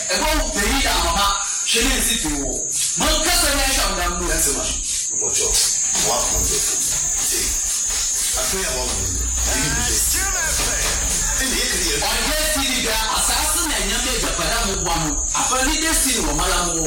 won't pay that mama. She didn't see you. My cousin, I shall not do as much. What you want to see? I pray about I guess he got assassin and young Japan one. I believe this in Malamo,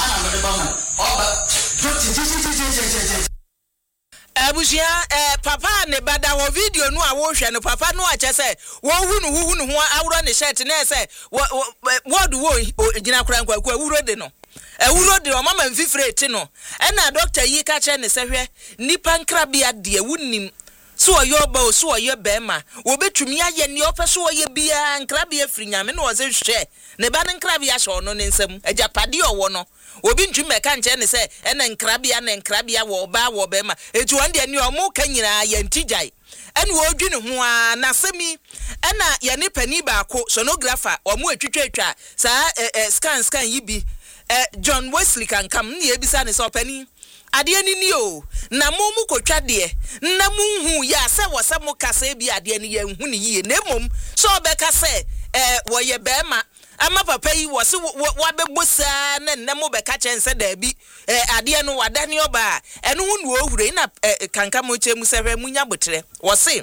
Abusia papa ne bada wo video no a wo hwe no papa no a che se wo hunu ho awro ne shirt na se word wo gina kura nkwaku awuro de no awuro de o mama mfifre ti no e na doctor yi ka che ne se hwe nipa nkrabia de wunnim so oyoba o so oyebema wo betumi aye ne opeso oye bia nkrabia frinyame no wo se hwe ne ba ne nkrabia hwe no ne nsam ajapade owo no obi ntwime ka nche ne se ene nkrabia wo ba wo bema etu wande ani omo ka nyina ya ntigyan ene wo dwene ho a na semi ena ye ne pani ba ko sonographer omo atwitwa sa scan yibi John Wesley kan kam ne ebisa ne so pani ade ni o na momu kotwa de na munhu ya se wo se mo kasa bi ade ni ye hu ni yie na mom so obeka se wo ye bema ama papa yi wo se wa bebosa na nnemo be ka chense da bi ade no wadane oba eno hu no ohuro na kanka mo chemu se hwe munya botre wo se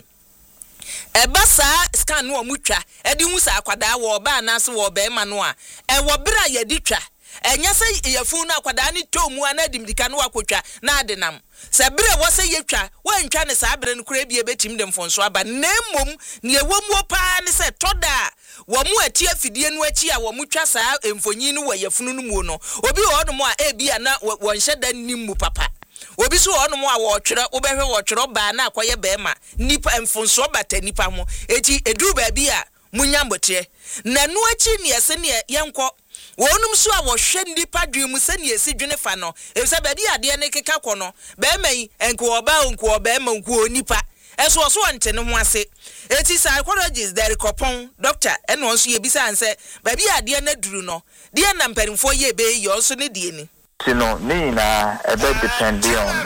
basa scan no omutwa edi hu sa akwada wo ba na se wo be ma no a wo bra ye ditwa enya se yefun na akwada ni tomu anadimdika no akotwa na adenam se bere wo se yetwa wantwa ne sa bere no kura bi ebetim dem fonso aba nemmom ne ewom pa ne se toda wo mu ati afidie no achi a wo mutwa sa emfonyi no wayefunu no mu no obi wo no mo a ebia na won hyeda nimmu papa obi so wo no mo a wo twere wo behwe wo twere ba na akoye be ma nipa emfonso bata nipa ho eti edu ba bi a munyambote na no achi ne ese ne yenko wonum so a wo hwe nipa dwemu se ne esi dwene fa no ebisa ba bi ade ne keka kɔ no ba mai enko oba ma nko nipa eso so nte ne ho ase eti psychologist there kopon doctor eno nso ye bisa anse ba bi ade na duru no de na mpanimfo ye be yo so ne die ni no nina ebe depend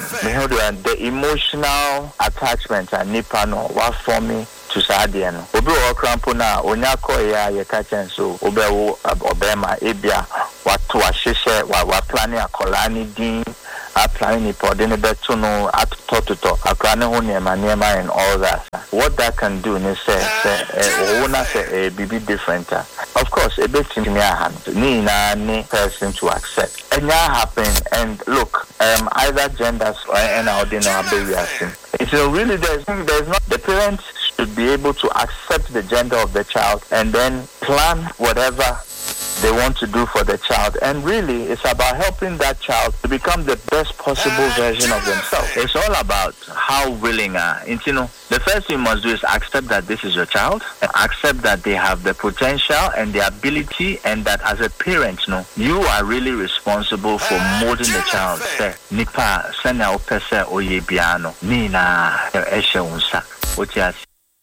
on the emotional attachment and nipa no wa for me to sadie no obi o krampo na onya koya ye ka chen so obewo obema ebia watu ahihye wa plan akola ni din a plan ni podene beto no atototo akra ne ho niema and all that what that can do ne say ona say be different of course a bit in your hand ni na ni person to accept and that happen and look either genders or any ordinary barriers it's really there's not the parents should be able to accept the gender of the child and then plan whatever they want to do for the child, and really it's about helping that child to become the best possible version of themselves. It's all about how willing you know, the first thing you must do is accept that this is your child, and accept that they have the potential and the ability, and that as a parent, you are really responsible for molding the child. Nipa sena opese oye biano nina eshe unsa otias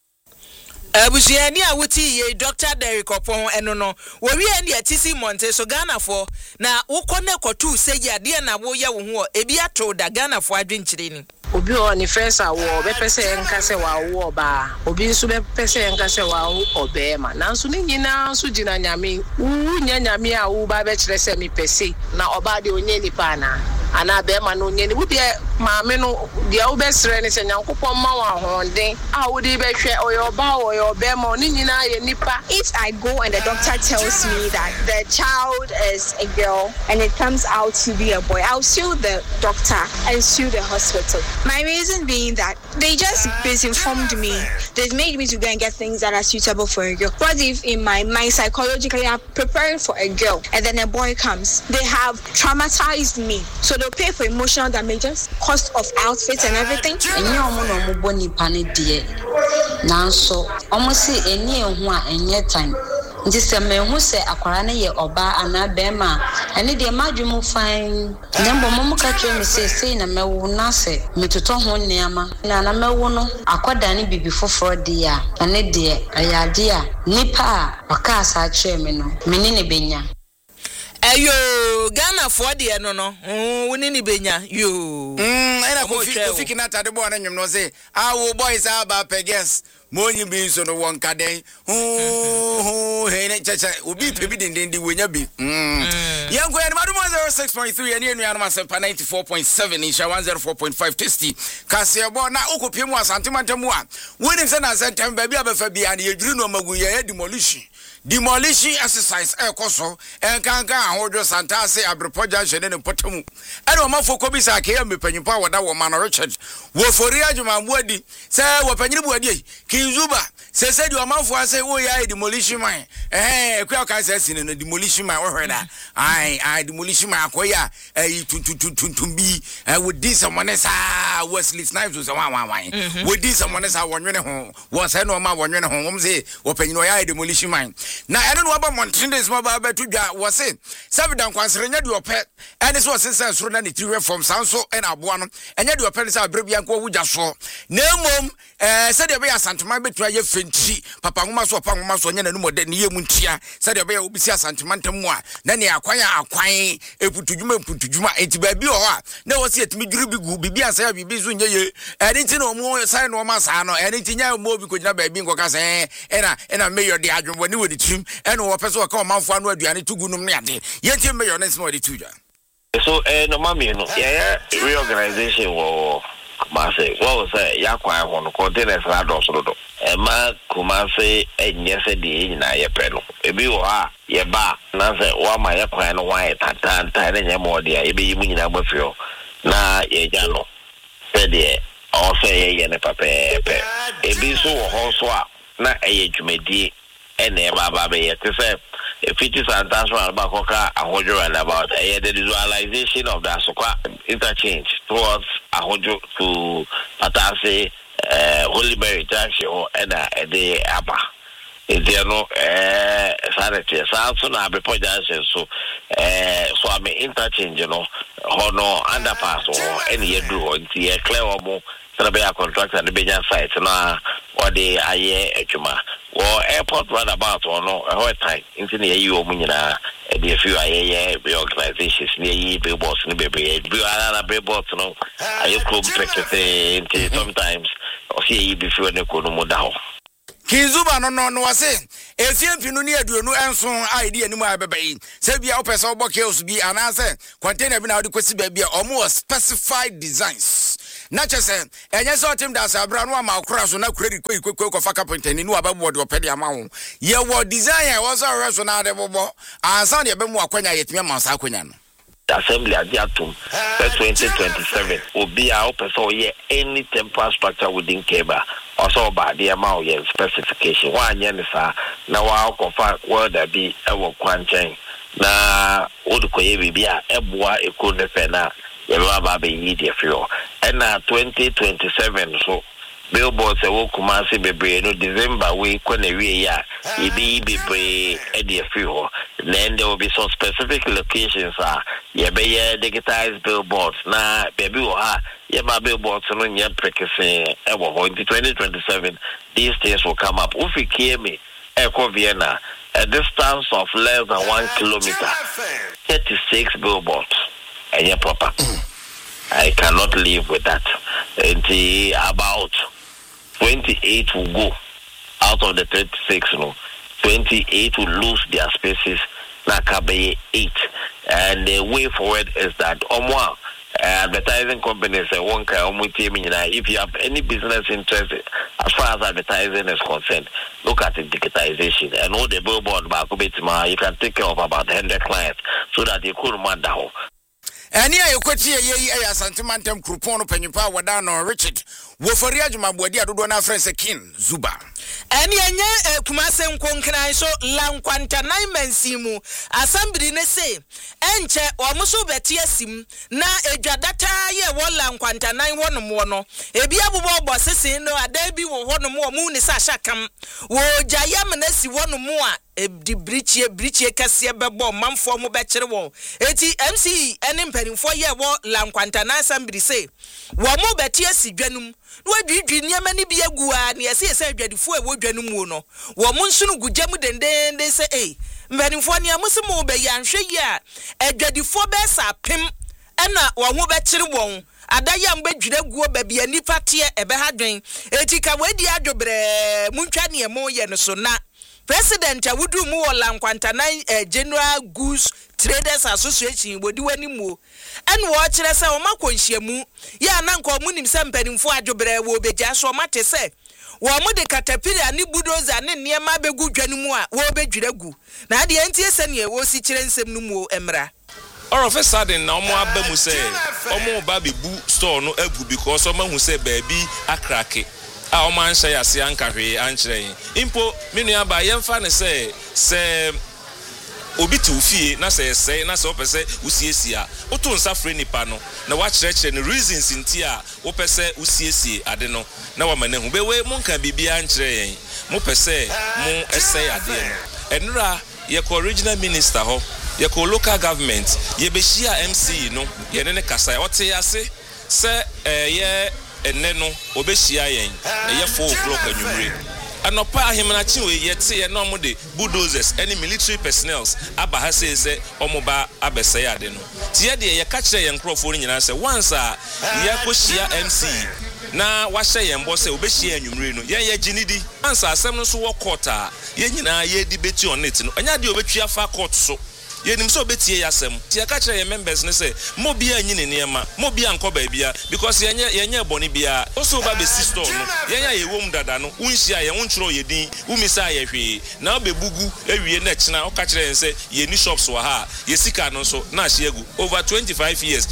Abusiani awuti ye Dr. Derek Opon eno no wo wi ene atisi monte so Ghana fo na wo kone kotu seji ade na wo ye wo ho ebi ato da Ghana fo adwenkyire ni obi o ni first awo be pese nkase wa wo ba obi nso be pese nkase wa wo obema nanso ni nyina nso gina nyame wu nya nyame a wo ba be kire se mi pese na oba de onye ni pa na ana be ma no onye ni wo de maame no de wo be sere ni se nyankopon ma wa honden a wo de be hwe oyo ba oyo obema ni nyina ye nipa. If I go and the doctor tells me that the child is a girl and it comes out to be a boy, I'll sue the doctor and sue the hospital. My reason being that they just misinformed me. They made me to go and get things that are suitable for a girl. What if in my mind psychologically I'm preparing for a girl and then a boy comes? They have traumatized me. So they'll pay for emotional damages, cost of outfits and everything. Almost any one and yet time. This a man who say Aquarana ye oba and abema, and the imaginable fine. Number Momoka say, na me will not say, me to ton hon neama, Nana Mewono, Aquadani be before 4 dear, and a dear, a dear, Nipa, or Casa chairman, Menini Benya. Ayo Ghana for the no winini benya you na Kofi Kinata de boy na nyum no say our boys are about peges money be so no one kaden hey na chacha obi pebi den di wenya bi yango ya maduma 06.3 ene enu anuma 94.7 insha 104.5 testy kase bo na okopie mu asantemantemu a woni se na sentem ba bi abafa bi an yedwiri no magu ye demolition exercise ekoso enkanka ahojo santase abrepoja hwene ne potamu ene o mafoko bi sa ke ya mepanyimpa woda wo man Richard wo fori adwuma buadi se wo panyire buadi Kinzuba se di o mafo ase wo ya demolition man ekwa ka se sine no demolition man wo hweda ai demolition man akoya tuntumbi wo di someone sa Wesley Snipes so wan wo di someone sa wonwene ho wo se no ma wonwene ho wom se wo panyino ya demolition man na ene no aba montende ma ba betudwa wo se sabidan kwansere nya de opɛ ene so sense soro na ne tiri from sanso ena aboa no enya de opɛ se abrebia nko wugya so na emom se de be asantuma betua ye fenti papa ngoma so papa ngoma so nya na numo de ne ye muntia se de be ya obisi asantuma ntamu a na ne akwan eputudwuma enti ba bi ho a na wo se etimi dwuru bi gu bibi asa ya bibi so nya ye ene ti no mo sai no ma sa no ene ti nya mo bi ko gyina ba bi nko ka se ena mayor de adwon woni wo di and what person will come out for no aduane to gunum ne ade yenti me your next more the tuja so no mami no yeah reorganization wo Kumase what was yakwa hono containers na do so do ma Kumase enye se de nyina ye pe no ebi wo ha ye ba na se wa ma yakwa no wa tata ne nya mo de e be yimu nyina gbafio na ye ja no pe de o se ye ne papepe ebi so wo ho so a na eye dwumedi ene baba be yet say fiti santasman ba koka ahojo and about the visualization of the Asokwa interchange towards ahojo to Patase Holy Mary junction and the Abba Indiano sanity so na be junction so I mean interchange hono underpass or any do until clear omo Sarabia contract and the Benja site na or the aye ejuma or airport roundabout or no a whole time into the EU munina the few aye organizations near billboards in the baby billboards no I club practice sometimes or see you before the Konomo down. Kinzuba no wase efie no ne aduonu enso idea ni mu abebei se bia opesa obokels bi anase container bi na odi kwesi ba bia omo specified designs na chese enye so tim da sabra no ma akora so na credit ko fa carpenter ni no ababo de opede ama ho ye wo design e wo so reso na de bobo ansa ne be mu akwanya yetime mansa akwanya no assembly adiatum 2027 obi a opesa ye any temporary structure within Keba also by the amount of specification one yen sa na wa kofa world be ewo kwanchen na odukoye bibia eboa ekone fe na ye ba be yi de fio and na 2027 so billboards ewo Kumasi bebre no December we kone we ya ibi bebre e de fio then there will be some specific locations ye be digitized billboards na baby wo ha ye ba billboards no nye prekese e wo in 2027 these things will come up if you hear me Eko Vienna a distance of less than 1 kilometer 36 billboards and proper I cannot live with that until about 28 will go out of the 36 no 28 will lose their spaces na kabe 8 and the way forward is that advertising companies one if you have any business interest as far as advertising is concerned look at the digitization and all the billboard you can take care of about 100 clients so that you could man down. Any I kwati ye asantimantem krupon panyimpa wada no Richard wo fori adwuma boadi adodo na friends King Zuba eni enye Kumase nkonkran so lankwanta nine mensimu assembly ne se enche omuso beti asim na edwadata ye wo lankwanta nine wonomo no ebi abubo obo sese no ada bi wo wonomo mu ni sa hyakam wo jayam na si wonomo a di brichie kase bebo manfo mo be kire wo eti MC eni mpanimfo ye wo lankwanta na assembly se wo mo beti asi dwanum no adwidwi niam ni bi agua na yese adwadifo e wo dwanum wo no wo mo nsunu gugya mu dendende se mpanimfo ne amusimo be yanhwe ye a adwadifo be sa pem ena wo ho be kire won adayam bedwire guo baby anipa te ebe ha dwen etika wedi adwobre muntwa ne emo ye no so na President awudu mu wala nkwanta na General Goods Traders Association wodi wani mu en wo kire se o makonhyiamu ya na nko mu nim se mpanimfo adwobre wo begya so mate se wo mu de caterpillar ni bulldozer ne niema begu dwane mu a wo bedwire gu na de entie se ne wo si kire nsem no mu emra all of a sudden na omo aba mu se omo ba bebu store no agu because omo hu se baabi akrake a o man share ase ankahwe ankyerɛ impo menu aba yɛmfa ne sɛ obi te ofie na sɛ na sɛ opɛ sɛ usiesie a oto nsa frɛ nipa no na wakyerɛkyerɛ ne reasons nti a wopɛ sɛ usiesie ade no na wama ne hu bewe monka bibia ankyerɛ yɛn mo pɛ sɛ mo ɛsɛ ade no enra yɛkɔ regional minister hɔ yɛkɔ local government yɛbɛhyia MC no yɛne ne kasa ɔte ase sɛ yɛ enne no obehia yen eye 4 o'clock anwumre anopa ahemnachi we yete ye no mo de bulldozers any military personnel aba ha se omoba abese ade no tie de ye ka kire ye nkrofo ni nyina se once a ye kohyia MC na wahye ye mbo se obehia anwumre no ye ginidi once asem no so wo court a ye nyina ye debate on it no anya de obetwa fa court so yenim so betie yasem tie ka kire ye members ne say mo bia nyi ne niema mo bia nko ba bia because yenye boni bia also ba be sister no yenya ye wom dada no unhia ye wonchro ye din umisa ye hwe na obebugu ewie na kina o ka kire yen say ye ni shops wa ha ye sika no so na hye egu over 25 years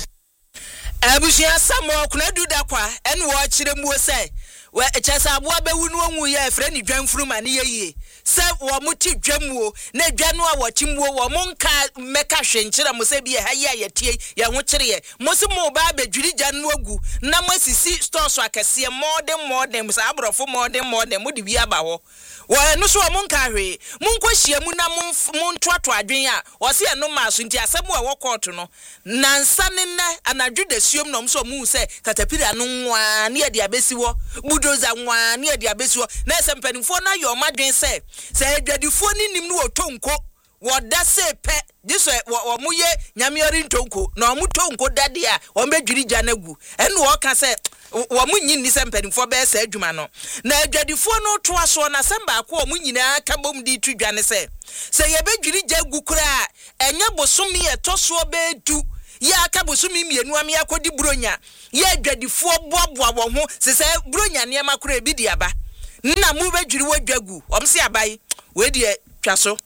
abusia samo kuna duda kwa en wo kire mu say we echesa aboa bewu no onwu ye efre ni dwanfuru ma ne ye se wo muti dwamuo na dwanu a wo timwo wo monka meka hwenkyere mo se bi ha ye tie ye ho kire ye mo se mo ba bedwiri dwanu agu na mo sisi stores akese modern so abrofo modern mo de bi aba ho wo no so monka hwe monkohia mu na montoato adwen a wo se no maso nti asemu a wo court no nansa ne na anadwu da suom no so mu se caterpillar no nwa ne de abesi wo bulldozer nwa ne de abesi wo na sempanimfo na yo madwen se adwadifo ni nim no otonko wo da se pe diso wo mu ye nyamiori ntonko na wo mu tonko dade a wo bedwiri janagu enu wo ka se wo mu nyi ni sempanimfo be se adwuma no na adwadifo no to aso na semba akọ wo mu nyina ka bom di tudwane se ye bedwiri jagu kura enye bosomi etoso be du ya aka bosomi mienu am ya kodi bronya ya adwadifo boaboa wo ho se bronya ne ma kura bi di aba na mu bedwiri wadwagu omse abai we die twaso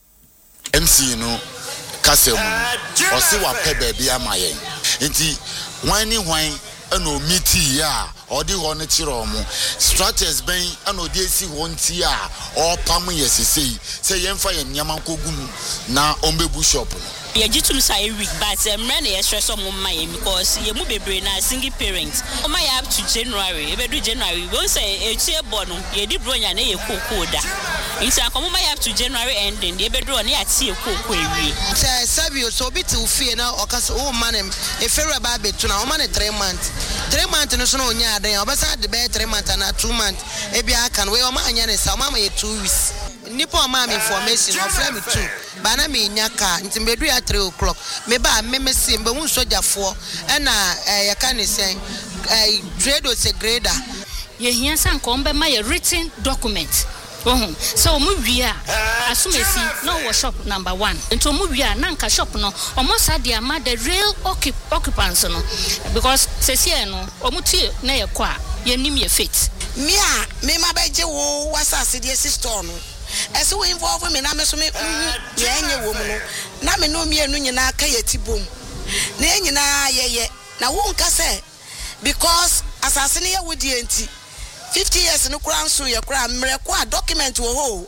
MC no kasemu o se wa pe ba bia mayen nti hwan ni hwan ana omiti ya odi ho ne kire omo strategies ben ana odi esi ho nti a o pam yesesei se yemfa ye nyama nkogum na ombebu shop no ye jitum say week but mre na ye stress on my because ye mu bebre na single parents o my up to January e be do January we say etie bono ye di bronya na ye kokoda insa akomo my up to January ending ye be do na ya tie koko ewie say sabio so bit ufie na okase o manem e fere ba betu na o man 3 months no so na onya adan obasa de be 3 months na 2 months e bia aka no we o ma anya ne sa o ma ye 2 weeks nipo ma information of frame too bana me nyaka ntimbedu ya 3 o'clock me ba me se mbe hu sojafo na ya ka ne sen grade se grader ye hia san ko mbe ma ye written document so mu wia asumesi no wo shop number 1 nto mu wia na nka shop no omo sade ama the real occupants no because sesie no omutie na ye kwa ye nim ye fit me ma beje wo wasase de store no ese we involve me na me so me yenye wo mu no na me no mienu nyina aka yetibom na nyina yeye na wo nka se because asase ne ye wodi enti 50 years no kura nso ye kura mreko a document wo ho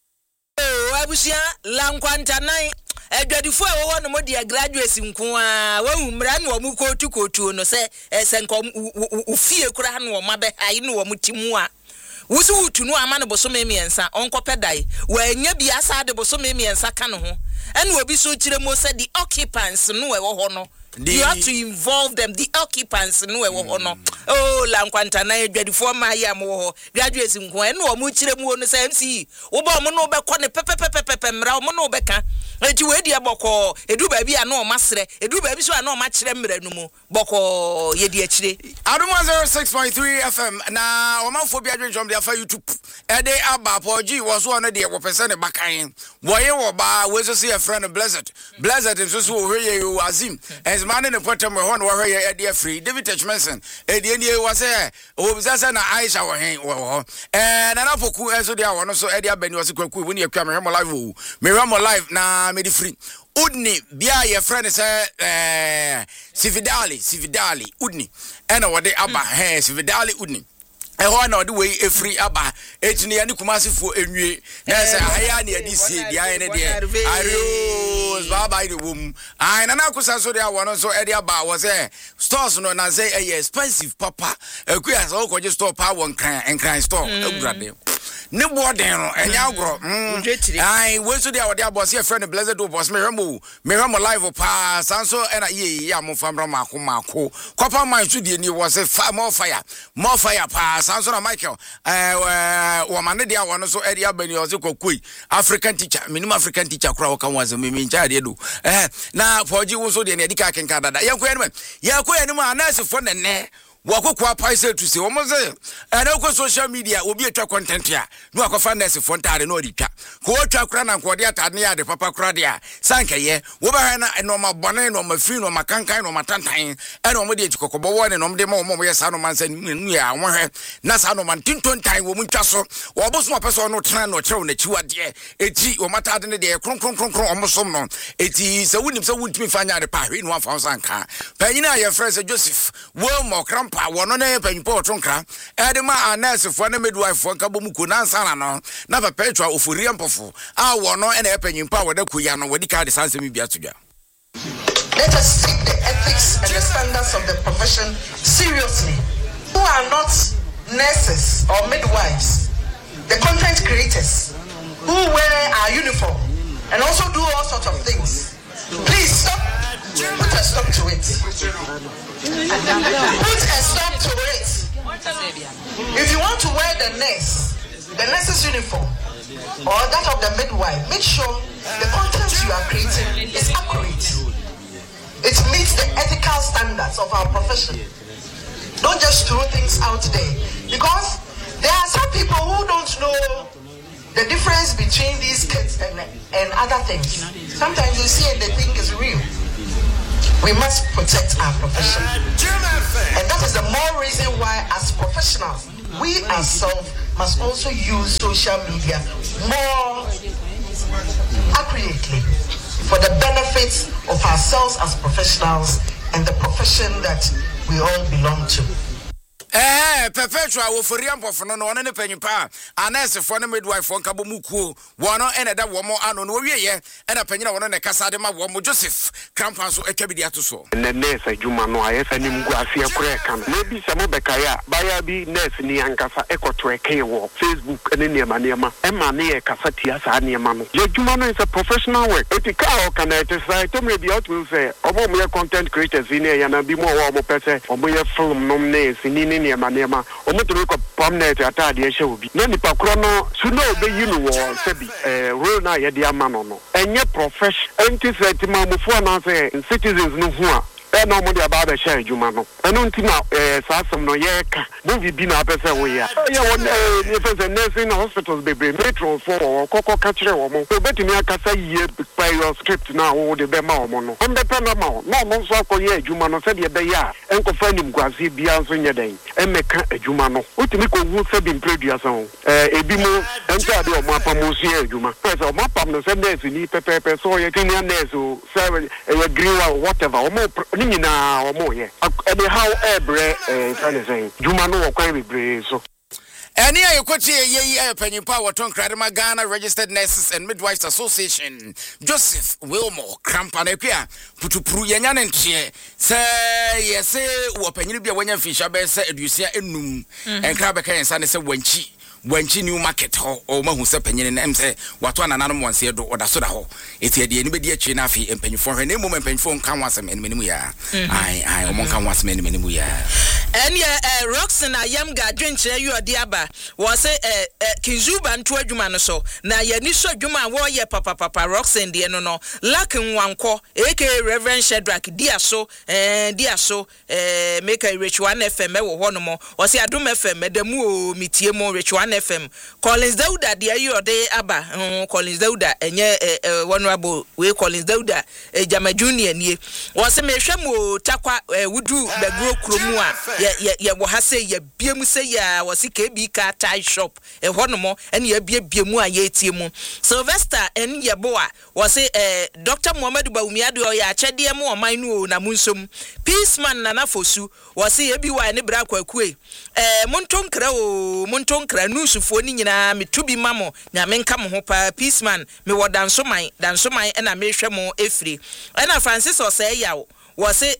abusia lankwanta nan adwadifo e wo no modi graduates nko a wahu mra na wo kotu no se senko ufie kura na wo mabe ayi na wo mutimu a wusu wutu no ama no boso memiensa onkopedai wanya bi asa de boso memiensa ka no ho ene obi so kire mo se the occupants no e wo ho no you have to involve them the occupants no e wo ho no oh lankwanta na adwadifo ma ya mo ho graduates nko ene wo mu kire mo no se MC wo ba mo no be ko ne pepepepepe mra mo no be ka enti we dia boko edu ba bi ano masre edu ba bi so ano ma kire mra no mu boko ye di akire Aduma 06.3 FM na omanfo bi adwenjom dia fa YouTube ede aba poji wo so no de wo pese ne bakan boye wo ba we so see a friend blessed so wo hweye yo Azim as man ne potem ho no wo hweye ede free David Techmanson ede nie wo say o bizasa na Aisha wo hen wo na na poku enso dia wo no so ede abani wo se kwaku wo ne akwa me live wo me live na me di free Udni bia ye friend say Sividali Udni ena wode aba Sividali Udni ehona wode we efri aba etini ani kumasifo enwie na say aya na edi sie dia ene de ayo baba ide wom ai na kusa so de awono so ede aba wo say stores no na say expensive papa ekuya so ko je store pa won kran store egurade ne boden no enya agro ai we so dia wode aboss your friend blessed do boss me hwemo live pa sanso ena ye ya mo famra mako kopa man so die ni wo say more fire pa sanso na Michael wo man dia wono so area bani o se kokoi African teacher minimum African teacher kura wo kan wa me ncha de do na foji wo so de ne dika kenka dada yakwa ni ma nurse for ne wakokwa paise to say omoze and oko social media obi etwa content ya no akofa nurse for ntare no oditwa ko otwa kura na nkode atade ya de papa kura de a sankaye wo ba na no ma bone no ma free no ma kankan no ma tantan e no mo de etikokobo wo ne no de ma mo ye sa no mansa nu ya wonhwe na sa no man tinton tan wo mu ntwa so wo bo so ma pese no tran no chew na chiwade eti wo mata de ne de kron omosom no eti se wunim se wuntimi fanya de pa hwe no afa sanka panyina ye friend Joseph wo mo krampa wono na panyimpo otonkra ede ma nurse fo na midwife fo nka bomuko na ansana no na perpetua ofori empofo a wono ene panyimpo wada kuya no wadi ka de sansemi bia tudwa. Let us take the ethics and the standards of the profession seriously. Who are not nurses or midwives, the content creators who wear our uniform and also do all sorts of things. Please stop. Put a stop to it. Put a stop to it. If you want to wear the nurse's uniform or that of the midwife, make sure the content you are creating is accurate. It meets the ethical standards of our profession. Don't just throw things out there, because there are some people who don't know the difference between these kids and other things. Sometimes you see and they think it's real. We must protect our profession. And that is the more reason why, as professionals, we ourselves must also use social media more accurately for the benefits of ourselves as professionals and the profession that we all belong to. Perpetua wo foriampo fo no ne panyimpa anese fo ne midwife fo nka bomukuo wono ene da wo mo ano no wieye ena panyina wono ne kasa de ma wo mo Joseph Krampa so etwabidi ato ne nurse adwuma no ayesa ni mgu afia kure kan na bi se mo bekaya baya bi nurse ni ankasa ekoto eke wo Facebook ne niema ema ne ye kasa tia sa niema no ye adwuma no is a professional work etika o kan exercise to me bi out will say omo mo content creators ni ya na bi mo wo mo pese omo ye film no ne ni niema omoto ko permanent atade e shewobi na nipa kro no suno obeyi no wo sebi role na ye de amano no enye profession anti-set mamufo na say citizens no hu a no mo de about the share juma no eno ntima sasem no ye ka movie bi na pese wo ya ye won ye pese nursing hospitals bebre metro for kokko ka kire wo mo so betimi akasa ye by your script na wo de be ma wo mo no on be pe no ma no mo so akoye juma no se de be ya enko fani mgwazi bia nso nye den emeka ajuma no otimi ko wu se bi mpredua so ebi mo enta de o mo apamosi ajuma pese o mo apam no se nurse ni pepe so ye tinia nurse o se ye griwa whatever o mo na omo ye ebe how ebre trying saying juma no wo kwan bebre so Any ayekoti ye panyimpa woton kradema Ghana Registered Nurses and Midwives Association Joseph Wilmore Krampa na kwa putupuru yenya ne ntie se yese wo panyiri bia wanya fisha be se edusia enum enkra be kan sa ne se wanchi wanchi new market ho o mahu se panyene na emse wato anananom wanse do oda so da ho eti de ni bedi achi na afi empanyfo hwe na mom empanyfo nkan wasem enimenimu ya ai o mon kan wasem enimenimu ya ene Roxen ayam ga dwenche yu odi aba wo se Kinzuba nto adwuma no so na ya ni so adwuma wo ye papa Roxen de no Lakin wanko aka Reverend Shadrack diaso make a Rich 1 FM wo hono mo wo se Adom FM medamu o mitie mo Rich 1 FM Collins Dauda de yu odi aba Collins Dauda enye honorable we Collins Dauda Jama Junior nie wo se mehwe mo takwa wudu bagro kromu a ye wo ha se ye biemu se ya wo se KB car tie shop honomo ene ye biemu a ye tie mu Sylvester en ye boa wo se Dr. Muhammad Bawumiade o ya achede mu oman nu na munsom Peaceman Nana Fosu wo se ye bi wa ne bra kwakue montonkra nusufo ni nyina metubi mamo nyame nka mo ho pa Peaceman me wo dansoman ena mehwe mo efri ena Francis o se yawo wase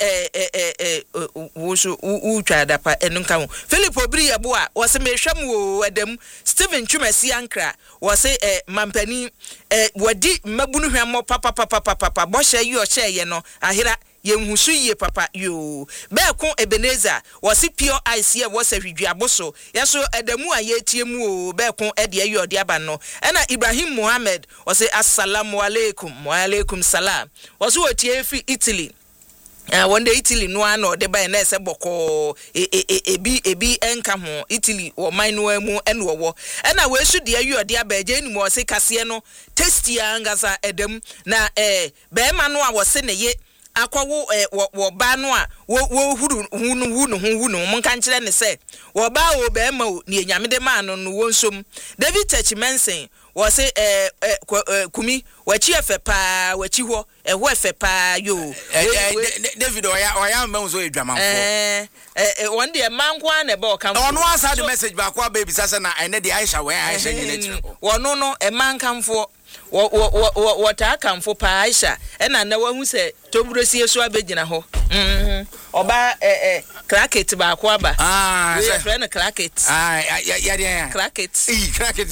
woso utwada pa enunka ho Philip Obri eboa wase mehwam wo adam Stephen Chumasi Ankra wase mampani wadi mabunu hwammo papa bosha yi o che no ahira yenhusu ye papa yo beeko Ebenezer wase pure ice ye wase hwidwaboso yeso adamu ayetiemu o beeko ede ayi odi aba no ena Ibrahim Mohammed wase assalamu alaikum wa alaikum salam wase wotie fi Italy one day Italy no ano de ba na ese boko ebi enka ho Italy wo man no mu eno wo na we su de ayi ode abaje ni mo se kase no tasty angasa edem na be ma no a wo se ne ye akwawo wo ba no a wo hunu mo kan kire ne se wo ba o be ma o ni enyame de ma no wo nsom David Techimensen wo se kumi wachi efepa wachi ho eho efepa yo David oya ma so edwamanfo one day mankwa na be o kan ono asa the message ba kwa baby sasa na ene de Aisha we Aisha nyine chiro wono no mankamfo wo ta kamfo pa Aisha ena na wahu se toburosie so abegina ho oba cracket ba kwa aba we friend cracket ya cracket cracket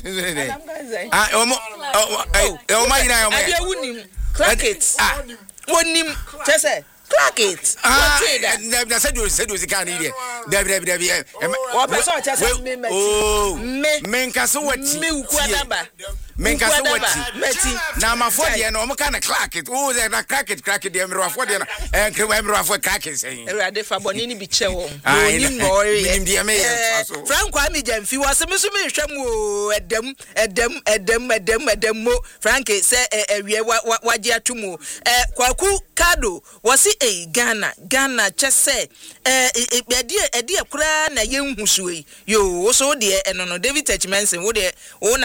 o ma ina o ma abia wunim cracket wonim chese cracket na said you can hear David o person chese me menkaso wati me ukwadaba menkaso wati na mafodi na o mka na cracket o ze na cracket de emro afodi na emro afodi cracket say erade fa boni ni bi che wo onim no nim de me Frank Kwame Jamfi wo se me so me hwam o edem mo Frank se ewie waje atomu kwaku kado wo se Ghana chese edi kura na yenhusuyi yo wo so de eno no David Techimensen wo de wo